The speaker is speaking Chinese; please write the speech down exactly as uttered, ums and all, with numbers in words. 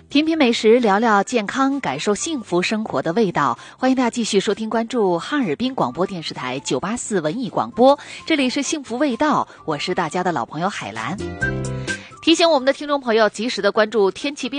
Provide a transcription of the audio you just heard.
品品美食，聊聊健康，感受幸福生活的味道。欢迎大家继续收听关注哈尔滨广播电视台九八四文艺广播，这里是幸福味道，我是大家的老朋友海兰。提醒我们的听众朋友及时的关注天气变